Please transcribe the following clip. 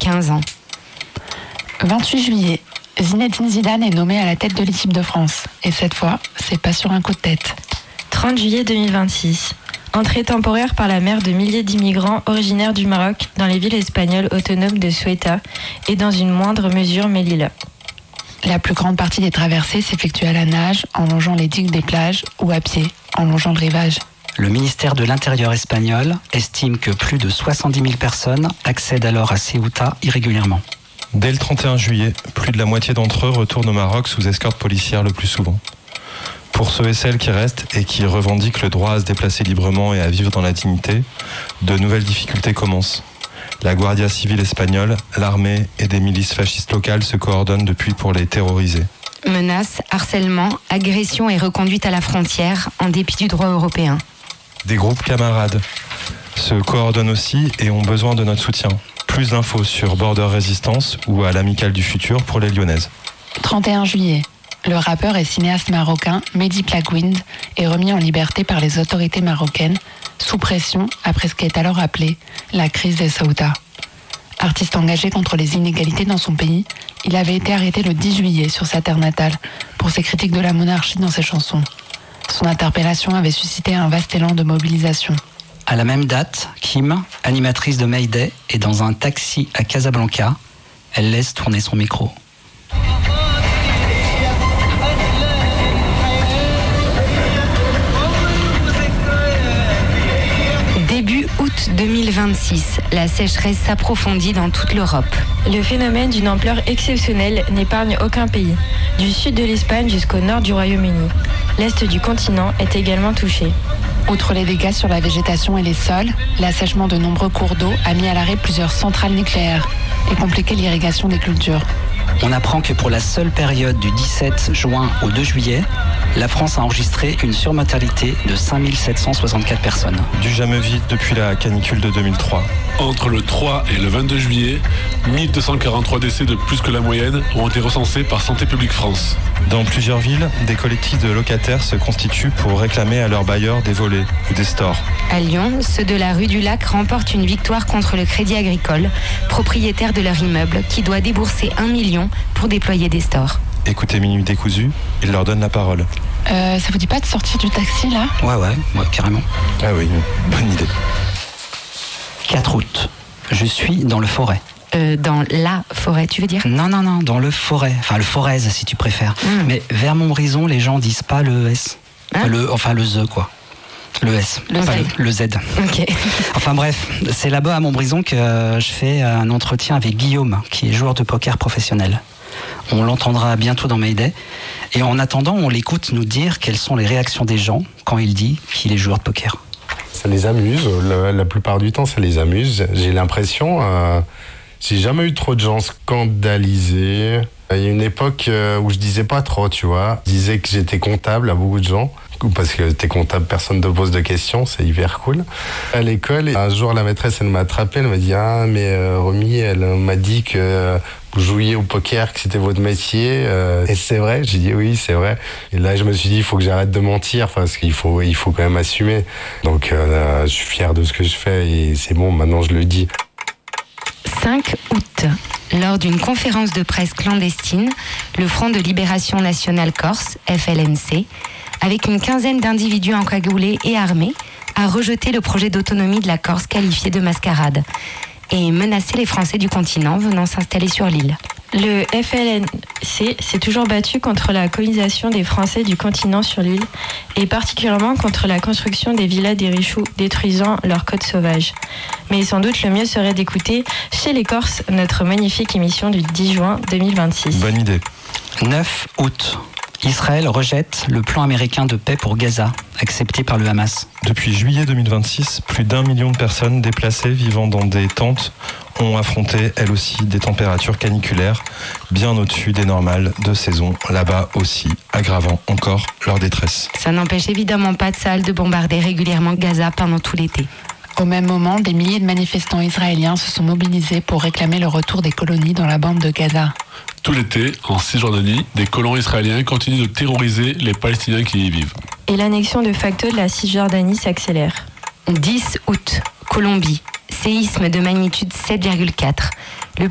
15 ans. 28 juillet, Zinedine Zidane est nommé à la tête de l'équipe de France. Et cette fois, c'est pas sur un coup de tête. 30 juillet 2026. Entrée temporaire par la mer de milliers d'immigrants originaires du Maroc dans les villes espagnoles autonomes de Ceuta et dans une moindre mesure Melilla. La plus grande partie des traversées s'effectue à la nage, en longeant les digues des plages, ou à pied, en longeant le rivage. Le ministère de l'Intérieur espagnol estime que plus de 70 000 personnes accèdent alors à Ceuta irrégulièrement. Dès le 31 juillet, plus de la moitié d'entre eux retournent au Maroc sous escorte policière le plus souvent. Pour ceux et celles qui restent et qui revendiquent le droit à se déplacer librement et à vivre dans la dignité, de nouvelles difficultés commencent. La Guardia Civile espagnole, l'armée et des milices fascistes locales se coordonnent depuis pour les terroriser. Menaces, harcèlement, agressions et reconduite à la frontière, en dépit du droit européen. Des groupes camarades se coordonnent aussi et ont besoin de notre soutien. Plus d'infos sur Border Resistance ou à l'Amicale du Futur pour les Lyonnaises. 31 juillet. Le rappeur et cinéaste marocain Mehdi Plagouind est remis en liberté par les autorités marocaines, sous pression après ce qui est alors appelé la crise des Ceuta. Artiste engagé contre les inégalités dans son pays, il avait été arrêté le 10 juillet sur sa terre natale pour ses critiques de la monarchie dans ses chansons. Son interpellation avait suscité un vaste élan de mobilisation. À la même date, Kim, animatrice de Mayday, est dans un taxi à Casablanca. Elle laisse tourner son micro. Début août 2026, la sécheresse s'approfondit dans toute l'Europe. Le phénomène d'une ampleur exceptionnelle n'épargne aucun pays, du sud de l'Espagne jusqu'au nord du Royaume-Uni. L'est du continent est également touché. Outre les dégâts sur la végétation et les sols, l'assèchement de nombreux cours d'eau a mis à l'arrêt plusieurs centrales nucléaires et compliqué l'irrigation des cultures. On apprend que pour la seule période du 17 juin au 2 juillet, la France a enregistré une surmortalité de 5764 personnes. Du jamais vu depuis la canicule de 2003. Entre le 3 et le 22 juillet, 1243 décès de plus que la moyenne ont été recensés par Santé publique France. Dans plusieurs villes, des collectifs de locataires se constituent pour réclamer à leurs bailleurs des volets ou des stores. À Lyon, ceux de la rue du Lac remportent une victoire contre le Crédit Agricole, propriétaire de leur immeuble, qui doit débourser 1 million pour déployer des stores. Écoutez Minuit décousu, il leur donne la parole. Ça vous dit pas de sortir du taxi là ? Ouais, carrément. Ah oui, bonne idée. 4 août, je suis dans le Forêt. Dans la forêt, tu veux dire ? Non, dans le Forêt. Enfin, le Forez, si tu préfères. Mais vers Montbrison, les gens disent pas le S. Hein ? Le Z, quoi. Le S, le Z. Ok. Enfin bref, c'est là-bas à Montbrison que je fais un entretien avec Guillaume, qui est joueur de poker professionnel. On l'entendra bientôt dans Mayday. Et en attendant, on l'écoute nous dire quelles sont les réactions des gens quand il dit qu'il est joueur de poker. Ça les amuse, la plupart du temps ça les amuse. J'ai l'impression, j'ai jamais eu trop de gens scandalisés. Il y a une époque où je disais pas trop, tu vois. Je disais que j'étais comptable à beaucoup de gens. Parce que t'es comptable, personne ne te pose de questions, c'est hyper cool. À l'école, un jour la maîtresse elle m'a attrapé, elle m'a dit Romy, elle m'a dit que vous jouiez au poker, que c'était votre métier. Et c'est vrai, j'ai dit oui, c'est vrai. Et là je me suis dit il faut que j'arrête de mentir parce qu'il faut quand même assumer. Donc je suis fier de ce que je fais et c'est bon, maintenant je le dis. 5 août. Lors d'une conférence de presse clandestine, le Front de Libération Nationale Corse, FLNC, avec une quinzaine d'individus encagoulés et armés, a rejeté le projet d'autonomie de la Corse qualifié de mascarade et menacé les Français du continent venant s'installer sur l'île. Le FLNC s'est toujours battu contre la colonisation des Français du continent sur l'île et particulièrement contre la construction des villas des Richoux détruisant leurs côtes sauvages. Mais sans doute le mieux serait d'écouter Chez les Corses, notre magnifique émission du 10 juin 2026. Bonne idée. 9 août. Israël rejette le plan américain de paix pour Gaza, accepté par le Hamas. Depuis juillet 2026, plus d'1 million de personnes déplacées vivant dans des tentes ont affronté, elles aussi, des températures caniculaires bien au-dessus des normales de saison, là-bas aussi, aggravant encore leur détresse. Ça n'empêche évidemment pas Tsahal de bombarder régulièrement Gaza pendant tout l'été. Au même moment, des milliers de manifestants israéliens se sont mobilisés pour réclamer le retour des colonies dans la bande de Gaza. Tout l'été, en Cisjordanie, des colons israéliens continuent de terroriser les Palestiniens qui y vivent. Et l'annexion de facto de la Cisjordanie s'accélère. 10 août, Colombie, séisme de magnitude 7,4. Le